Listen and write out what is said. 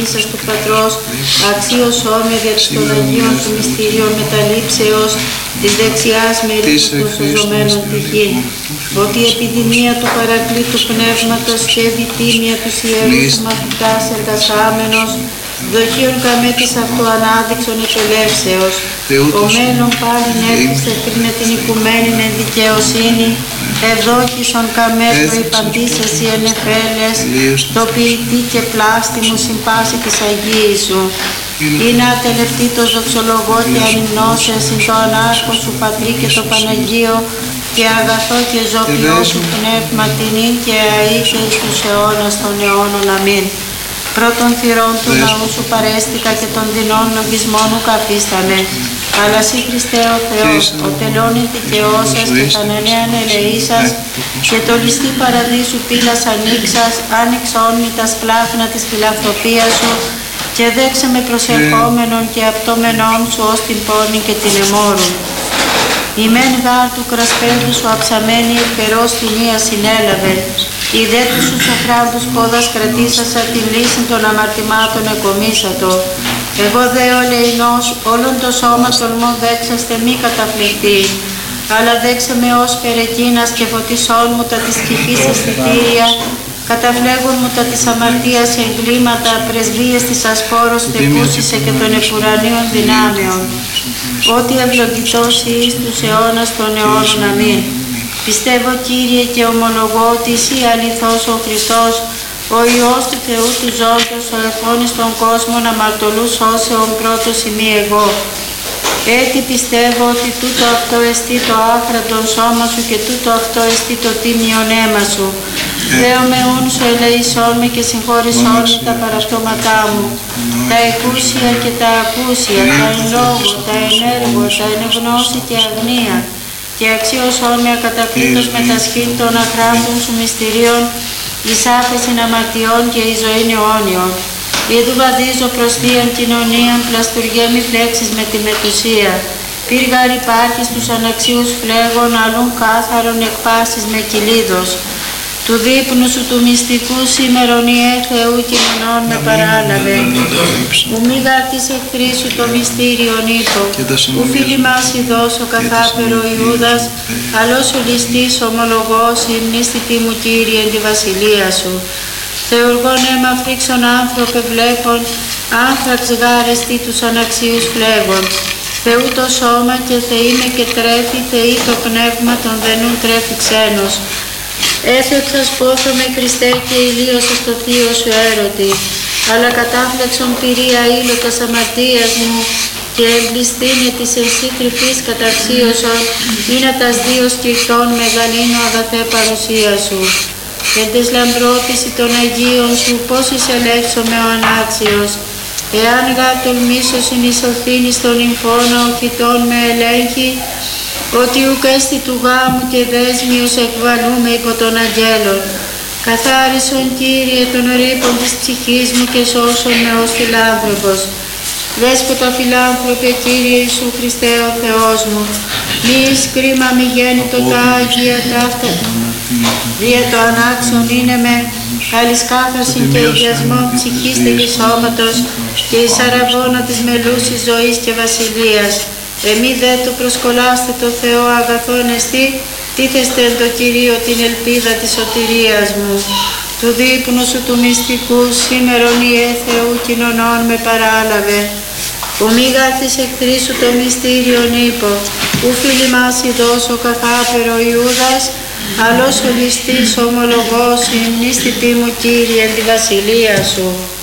μίσας του Πατρός, αξίως όμοια δια των Αγίων του Μυστηρίων μεταλήψεως, της δεξιάς μερίτου των σωζωμένων τυχήν. Ότι η επιδημία του παρακλήτου πνεύματος και διτίμια τους ιερούς του μαθητάς εργασάμενος, δοχείων καμέτης αυτοανάδειξον επελεύσεως. Ο μέλλον πάλι έρχεσαι με την οικουμένην εν δικαιοσύνη, ευδόχησον καμέ προϋπαντής εσύ εν εφέλες, το ποιητή και πλάστη μου συμπάση της Αγίης σου. Είναι ατελευτήτως δοξολογώ και ανυμνώσια συν το ανάρχο σου Πατρί και το Παναγίο, και αγαθό και ζωοποιό σου πνεύμα την ίν και αή και εις τους αιώνας των αιώνων. Αμήν. Πρώτον θυρών του ναού σου παρέστηκα και των δεινών λογισμών μου καπίσταμε. Αλλά σύ Χριστέ ο Θεός, ο τελώνη δικαιώσας και τα νεανέαν ελεήσας, και το ληστή παραδείσου πύλας ανοίξας, άνοιξον μη τα σπλάχνα της φιλανθρωπίας σου, και δέξε με προσερχόμενον και απτώμενον σου ως την πόρνη και την εμόρουν. Η μεν γάρ του κρασπέδου σου αψαμένη εκπερός την ία συνέλαβε, η δε του σου σοφράντους πόδας κρατήσασα την λύση των αμαρτημάτων εκομίσατο. Εγώ δε ο λεϊνός όλον το σώμα τολμώ δέξαστε μη καταφλιχτεί, αλλά δέξε με ως περεκίνας και φωτισόν μου τα της ψυχής αισθητήρια, καταφλέγουν μου τα της αμαρτίας εγκλήματα, πρεσβείες της ασπόρος τεκούσισε και των επουρανίων δυνάμεων. Ότι ευλογητός εις τους αιώνας των αιώνων. Αμήν. Πιστεύω Κύριε και ομολογώ ότι εσύ αληθώς ο Χριστός, ο Υιός του Θεού του ζώντος, ο εφώνης των κόσμων αμαρτωλούς όσεων πρώτος ημί εγώ. Έτσι πιστεύω ότι τούτο αυτό εστί το άφραντον σώμα σου και τούτο αυτό εστί το τίμιον αίμα σου. Δέομαι ούν σου ελεησόν με και συγχώρησόν με τα παραπτώματά μου, τα εκούσια και τα ακούσια, τα εν λόγω, τα εν έργο, τα εν γνώση και αγνία, και αξίωσόν με ακατακλήτως με τα σχήν των αχράντων σου μυστηρίων, εις άφεσιν αμαρτιών και εις ζωήν αιώνιον. Ιδού βαδίζω προς θείαν κοινωνίαν, πλαστουργέ μη φλέξεις με τη μετουσία. Πύργαρ υπάρχεις τους αναξίους φλέγων, αλλούν κάθαρον εκπάσεις με κυλίδος. Του δείπνου σου του μυστικού σήμερον ιε Θεού κοινωνών με παράλαβε. Ου μη γάρτης εχθρή σου το μυστήριον ήτο, ου φίλημάς ειδός ο καθάπερο Ιούδας, αλλός ο ληστής ομολογός υμνίστητη μου Κύριε εν τη βασιλεία σου. Θεουργών αίμα φρίξον άνθρωπε βλέπων, άνθραξ γάρεστη τους αναξίους φλέγων. Θεού το σώμα και Θεή με και τρέφει, Θεή το πνεύμα των δενούν τρέφει ξένος. Έθεξας πόθο με Χριστέ και ηλίωσα στο θείο σου έρωτη, αλλά κατάφλεξον πυρία ήλωτας αμαρτίας μου, και εμπληστήνε της εσύ τρυπής καταξίωσον, είναι τας δύο σκυρτών μεγαλύνω αγαθέ παρουσία σου. Εν τες λαμπρότηση των Αγίων σου, πώς εισελεύσομαι ο ανάξιος. Εάν γα τολμήσω συνεισωθήνει στον υμφώνα, ο χιτών με ελέγχει, ότι ουκ έστι του γάμου και δέσμιος εκβαλούμε υπό των αγγέλων. Καθάρισον Κύριε των ρήπων της ψυχής μου και σώσον με ως φιλάνθρωπος. Δέσποτα φιλάνθρωπε Κύριε Ιησού Χριστέ ο Θεός μου, μη εις κρίμα μη γέννητο τα Άγια ταύτα, δια το ανάξιον είναι με καλισκάθαρσιν και ιδιασμόν ψυχής τελής σώματος και εις αραβώνα της μελούσης ζωής και βασιλείας. Εμεί δε το προσκολάστε το Θεό αγαθόν εστί, τίθεστε εν το Κυρίο την ελπίδα της σωτηρίας μου. Του δείπνου σου του μυστικού, σήμερον ιε Θεού κοινωνών με παράλαβε. Ου μη γάρτης εχθρή σου το μυστήριον ύπο, ου φίλημάς ειδός ο καθάπερο Ιούδας, αλλός ο ληστής ομολογός υμνίστητη μου Κύριε εν τη βασιλεία σου.